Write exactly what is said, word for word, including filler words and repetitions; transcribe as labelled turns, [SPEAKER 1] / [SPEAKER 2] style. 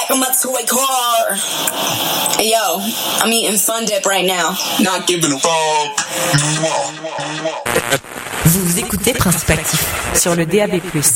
[SPEAKER 1] back of my toy car. Hey, yo, I'm eating Fun Dip right now.
[SPEAKER 2] Not giving a fuck.
[SPEAKER 3] Vous écoutez Principe Actif sur le D A B plus.